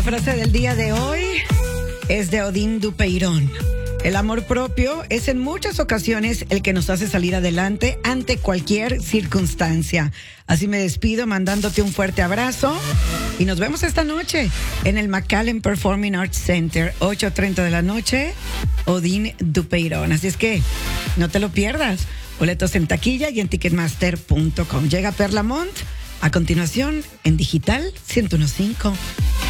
frase del día de hoy es de Odín Dupeirón. El amor propio es en muchas ocasiones el que nos hace salir adelante ante cualquier circunstancia. Así me despido mandándote un fuerte abrazo y nos vemos esta noche en el McAllen Performing Arts Center, 8:30 de la noche, Odín Dupeirón. Así es que no te lo pierdas. Boletos en taquilla y en ticketmaster.com. Llega Perla Mont a continuación en Digital 101.5.